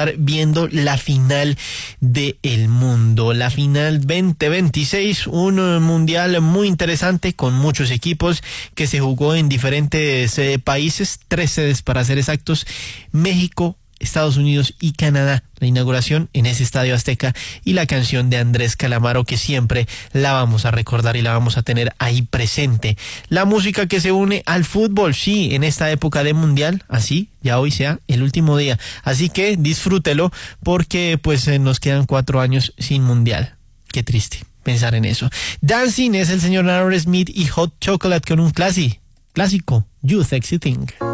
estar viendo la final del mundo, la final 2026, un mundial muy interesante con muchos equipos que se jugó en diferentes países, 3 sedes para ser exactos: México, Estados Unidos y Canadá. La inauguración en ese Estadio Azteca y la canción de Andrés Calamaro, que siempre la vamos a recordar y la vamos a tener ahí presente. La música que se une al fútbol, sí, en esta época de mundial, así ya hoy sea el último día. Así que disfrútelo, porque pues nos quedan 4 años sin mundial. Qué triste pensar en eso. Dancing es el señor Aerosmith y Hot Chocolate con un clásico, You Sexy Thing.